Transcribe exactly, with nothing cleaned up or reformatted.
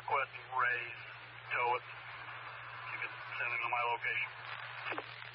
requesting raise, tow it. You can send it to my location.